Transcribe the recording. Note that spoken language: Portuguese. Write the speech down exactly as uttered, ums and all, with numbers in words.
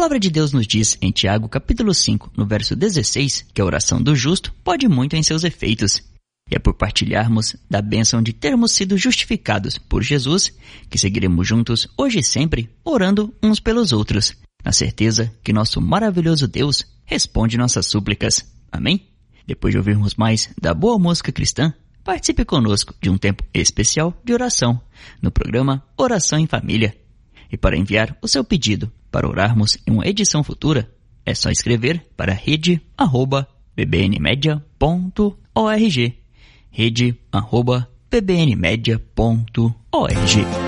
palavra de Deus nos diz em Tiago capítulo cinco, no verso dezesseis, que a oração do justo pode muito em seus efeitos. E é por partilharmos da bênção de termos sido justificados por Jesus que seguiremos juntos hoje e sempre, orando uns pelos outros, na certeza que nosso maravilhoso Deus responde nossas súplicas. Amém? Depois de ouvirmos mais da boa música cristã, participe conosco de um tempo especial de oração no programa Oração em Família. E para enviar o seu pedido para orarmos em uma edição futura, é só escrever para rede arroba p b n media ponto org. rede arroba p b n media ponto org.